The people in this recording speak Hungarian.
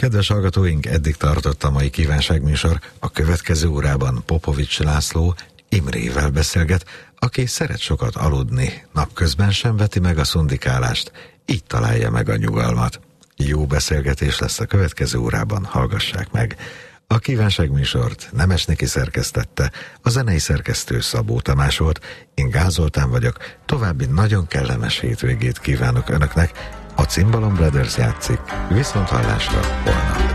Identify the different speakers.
Speaker 1: Kedves hallgatóink, eddig tartott a mai kívánságműsor. A következő órában Popovics László Imrével beszélget, aki szeret sokat aludni, napközben sem veti meg a szundikálást, így találja meg a nyugalmat. Jó beszélgetés lesz a következő órában, hallgassák meg. A kívánságműsort Nemesniki szerkesztette, a zenei szerkesztő Szabó Tamás volt, én Gál Zoltán vagyok, további nagyon kellemes hétvégét kívánok Önöknek, a Cimbalom Brothers játszik, viszont hallásra holnap.